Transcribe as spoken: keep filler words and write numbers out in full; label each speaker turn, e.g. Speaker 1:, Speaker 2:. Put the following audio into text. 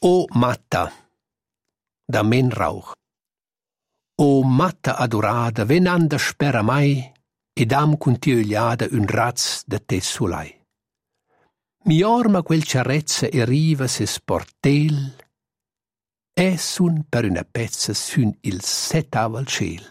Speaker 1: O matta, da men rauch. O matta adorada, ven anda spera mai, ed am cuntiogliada un raz de te sulai. Mi orma quel ciarezza e riva se sportel, e sun per una pezza sun il setav al ciel.